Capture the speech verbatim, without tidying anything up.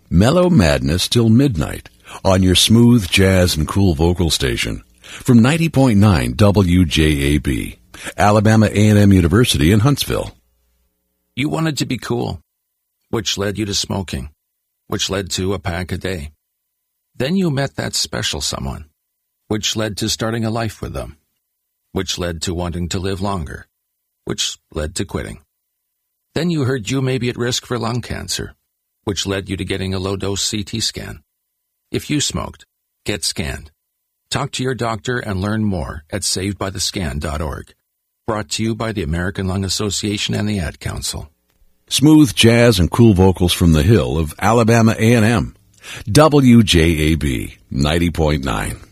Mellow Madness till midnight on your smooth jazz and cool vocal station from ninety point nine W J A B, Alabama A and M University in Huntsville. You wanted to be cool, which led you to smoking, which led to a pack a day. Then you met that special someone, which led to starting a life with them, which led to wanting to live longer, which led to quitting. Then you heard you may be at risk for lung cancer, which led you to getting a low-dose C T scan. If you smoked, get scanned. Talk to your doctor and learn more at saved by the scan dot org. Brought to you by the American Lung Association and the Ad Council. Smooth jazz and cool vocals from the Hill of Alabama A and M. W J A B ninety point nine.